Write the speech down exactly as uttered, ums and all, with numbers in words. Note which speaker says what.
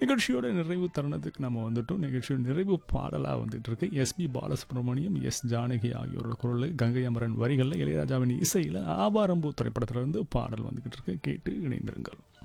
Speaker 1: நிகழ்ச்சியோட நிறைவு தருணத்துக்கு நம்ம வந்துட்டோம். நிகழ்ச்சியோட நிறைவு பாடலாக வந்துட்டு இருக்கு. எஸ்பி பாலசுப்ரமணியம், எஸ் ஜானகி ஆகியோரோட குரல், கங்கை அமரன் வரிகளில், இளையராஜாவின் இசையில் ஆபாரம்பூ திரைப்படத்திலிருந்து பாடல் வந்துக்கிட்டு இருக்கு. கேட்டு இணைந்திருங்கள்.